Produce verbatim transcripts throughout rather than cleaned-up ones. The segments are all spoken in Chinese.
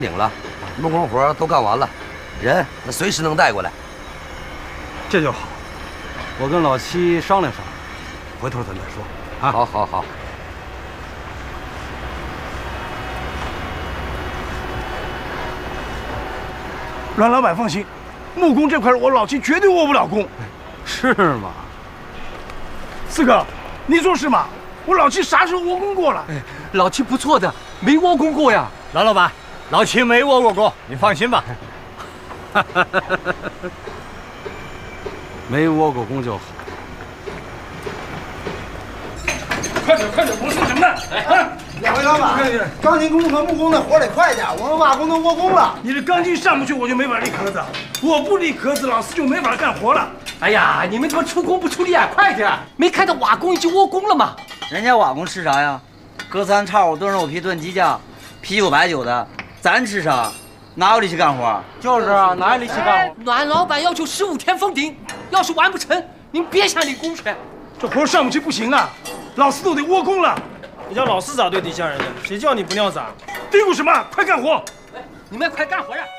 领了，木工活都干完了，人那随时能带过来。 这就好，我跟老七商量商量，回头咱再说。啊， 好，好，好。 阮老板放心，木工这块我老七绝对窝不了工。 是吗？ 四哥，你说是吗？我老七啥时候窝工过了？ 哎，老七不错的，没窝工过呀。 阮老板，老七没窝过工，你放心吧。 没窝过工就好。 快点，快点，我说什么呢？哎， 两位老板，钢筋工和木工的活得快点，我们瓦工都窝工了。 你这钢筋上不去，我就没法立壳子；我不立壳子，老四就没法干活了。 哎呀，你们怎么出工不出力啊？快点！没看到瓦工已经窝工了吗？ 人家瓦工吃啥呀？隔三差五炖肉皮、炖鸡架，啤酒白酒的。咱吃啥？哪有力气干活？ 就是啊，哪有力气干活？阮老板要求十五天封顶，要是完不成，您别想立功去。 这活上不去不行啊，老四都得窝工了。 你叫老四咋对底下人呢？谁叫你不尿撒？ 嘀咕什么？快干活！ 哎，你们快干活呀！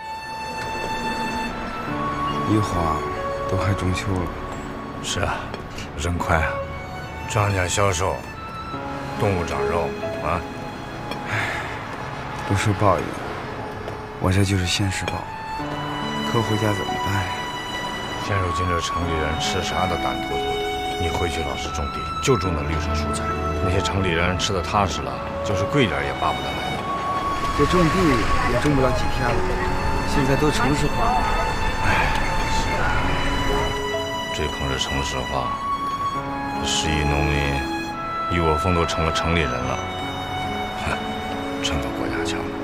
一晃都快中秋了。 是啊，真快啊！庄稼销售，动物长肉啊！ 唉，都说报应，我这就是现世报。可回家怎么办呀？ 现如今这城里人吃啥都胆突突的，你回去老实种地，就种那绿色蔬菜。那些城里人吃的踏实了，就是贵点也巴不得来了。 这种地也种不了几天了，现在都城市化了。 唉，是啊，这碰着城市化，这十亿农民一窝蜂都成了城里人了，哼，真够国家强的。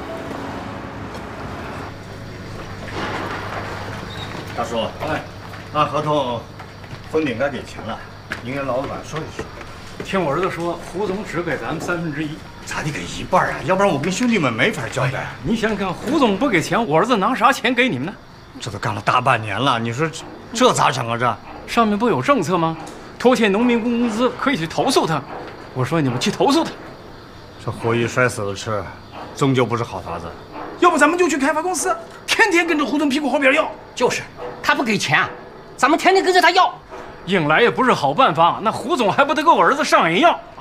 大叔，哎，按合同，封顶该给钱了，您跟老板说一说。 听我儿子说，胡总只给咱们三分之一， 咋得给一半啊？要不然我跟兄弟们没法交代。 哎、你想想看，胡总不给钱，我儿子拿啥钱给你们呢？ 这都干了大半年了，你说这这咋整啊？这上面不有政策吗？拖欠农民工工资可以去投诉他。我说你们去投诉他。 这活鱼摔死了吃，终究不是好法子。 要不咱们就去开发公司，天天跟着胡总屁股后边要。 就是，他不给钱，咱们天天跟着他要。 硬来也不是好办法，那胡总还不得给我儿子上眼药？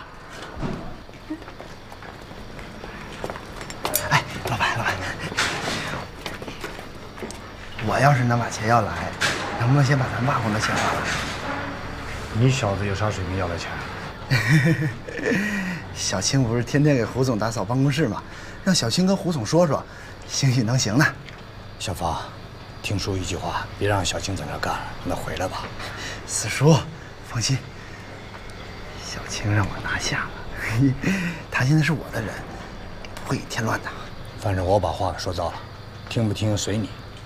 哎，老板，老板，我要是能把钱要来，能不能先把咱瓦工的钱还了？ 你小子有啥水平要来钱？ 小青不是天天给胡总打扫办公室吗？让小青跟胡总说说，兴许能行呢。 小芳，听叔一句话，别让小青在那干了，让他回来吧。 四叔，放心，小青让我拿下了，他现在是我的人，不会添乱的。 反正我把话说糟了，听不听随你。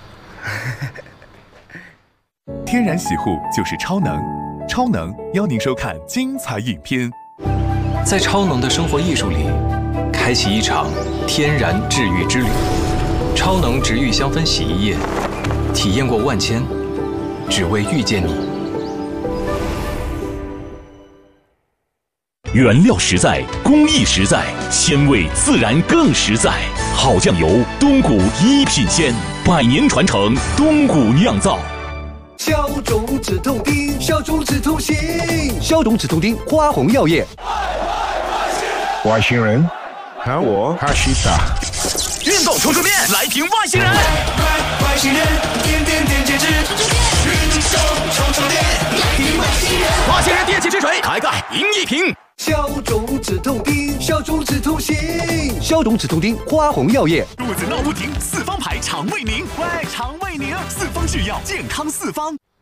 天然洗护就是超能，超能邀您收看精彩影片。 在超能的生活艺术里，开启一场天然治愈之旅。超能植愈香氛洗衣液，体验过万千，只为遇见你。 原料实在，工艺实在，鲜味自然更实在。好酱油，东谷一品鲜，百年传承，东谷酿造。 消肿止痛丁，消肿止痛行，消肿止痛丁，花红药业。 外星人，喊我哈西达。 运动冲出面，来瓶外星人。 外星人，点点点截止。运动冲出面，来瓶外星人。 外星人电解质水，开盖赢一瓶。 消肿止痛丁，消肿止痛行，消肿止痛丁，花红药业。 肚子闹不停，四方牌肠胃宁，喂，肠胃宁，四方制药，健康四方。